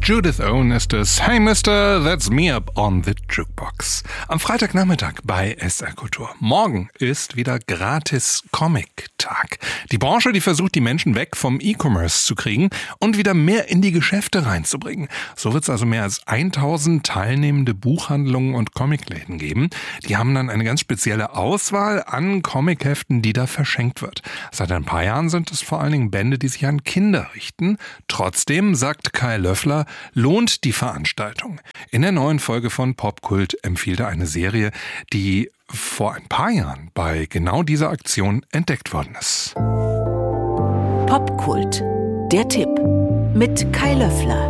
Judith Owen ist es. Hey Mister, that's me up on the Jukebox. Am Freitagnachmittag bei SR Kultur. Morgen ist wieder Gratis-Comic-Tag. Die Branche, die versucht, die Menschen weg vom E-Commerce zu kriegen und wieder mehr in die Geschäfte reinzubringen. So wird es also mehr als 1000 teilnehmende Buchhandlungen und Comicläden geben. Die haben dann eine ganz spezielle Auswahl an Comicheften, die da verschenkt wird. Seit ein paar Jahren sind es vor allen Dingen Bände, die sich an Kinder richten. Trotzdem, sagt Kai Löffler, lohnt die Veranstaltung. In der neuen Folge von Popkult empfiehlt er eine Serie, die vor ein paar Jahren bei genau dieser Aktion entdeckt worden ist. Popkult, der Tipp mit Kai Löffler.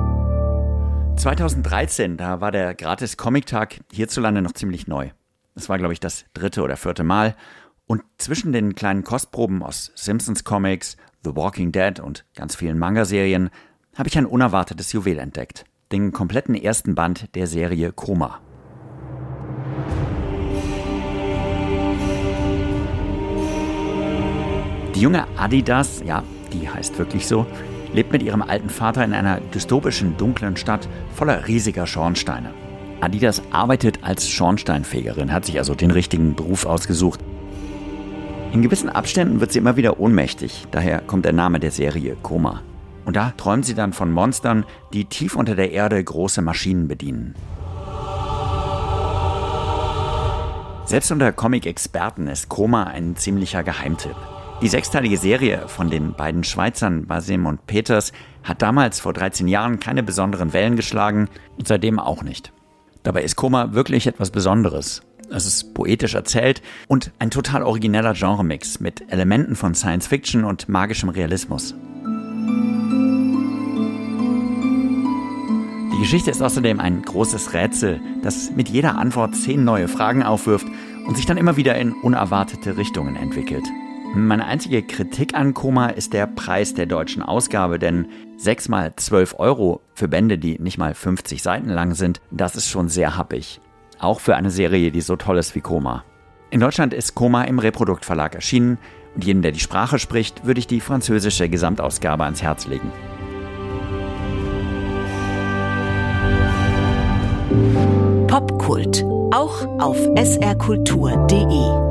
2013, da war der Gratis-Comic-Tag hierzulande noch ziemlich neu. Das war, glaube ich, das 3. oder 4. Mal. Und zwischen den kleinen Kostproben aus Simpsons Comics, The Walking Dead und ganz vielen Manga-Serien habe ich ein unerwartetes Juwel entdeckt. Den kompletten ersten Band der Serie Koma. Die junge Adidas, ja, die heißt wirklich so, lebt mit ihrem alten Vater in einer dystopischen, dunklen Stadt voller riesiger Schornsteine. Adidas arbeitet als Schornsteinfegerin, hat sich also den richtigen Beruf ausgesucht. In gewissen Abständen wird sie immer wieder ohnmächtig, daher kommt der Name der Serie Koma. Und da träumt sie dann von Monstern, die tief unter der Erde große Maschinen bedienen. Selbst unter Comic-Experten ist Koma ein ziemlicher Geheimtipp. Die 6-teilige Serie von den beiden Schweizern Basim und Peters hat damals vor 13 Jahren keine besonderen Wellen geschlagen und seitdem auch nicht. Dabei ist Koma wirklich etwas Besonderes. Es ist poetisch erzählt und ein total origineller Genremix mit Elementen von Science-Fiction und magischem Realismus. Die Geschichte ist außerdem ein großes Rätsel, das mit jeder Antwort 10 neue Fragen aufwirft und sich dann immer wieder in unerwartete Richtungen entwickelt. Meine einzige Kritik an Koma ist der Preis der deutschen Ausgabe, denn 6 mal 12 € für Bände, die nicht mal 50 Seiten lang sind, das ist schon sehr happig. Auch für eine Serie, die so toll ist wie Koma. In Deutschland ist Koma im Reprodukt Verlag erschienen und jedem, der die Sprache spricht, würde ich die französische Gesamtausgabe ans Herz legen. Popkult, auch auf srkultur.de.